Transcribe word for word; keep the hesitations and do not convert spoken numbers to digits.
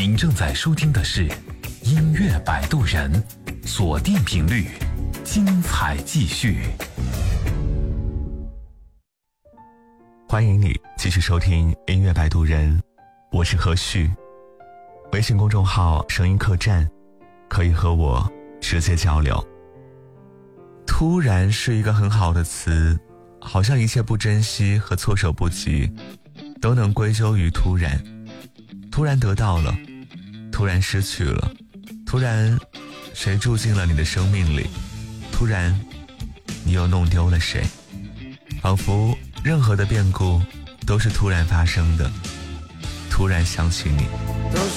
您正在收听的是音乐摆渡人，锁定频率，精彩继续。 欢迎你继续收听音乐摆渡人，我是何旭。微信公众号声音客栈可以和我直接交流。突然是一个很好的词，好像一切不珍惜和措手不及都能归咎于突然。突然得到了，突然失去了，突然谁住进了你的生命里，突然你又弄丢了谁，仿佛任何的变故都是突然发生的，突然想起你。